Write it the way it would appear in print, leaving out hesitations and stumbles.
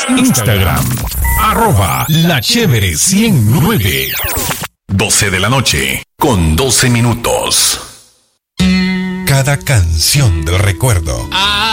Instagram, @lachévere109. 12 de la noche, con 12 minutos. Cada canción del recuerdo.